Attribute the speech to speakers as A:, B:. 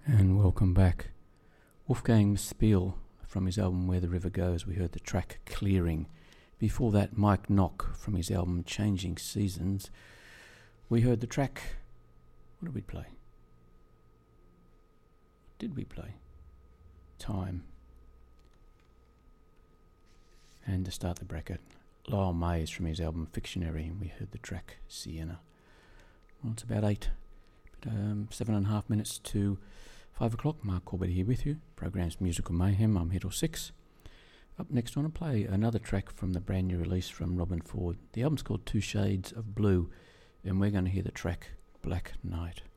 A: And welcome back. Wolfgang Spiel from his album Where the River Goes. We heard the track Clearing. Before that, Mike Knock from his album Changing Seasons. We heard the track... What did we play? Time. And to start the bracket, Lyle Mays from his album Fictionary. And we heard the track Sienna. Well, it's about 7.5 minutes to 5 o'clock. Mark Corbett here with you. Program's Musical Mayhem. I'm here till 6. Up next, I want to play another track from the brand new release from Robin Ford. The album's called Two Shades of Blue, and we're going to hear the track Black Night.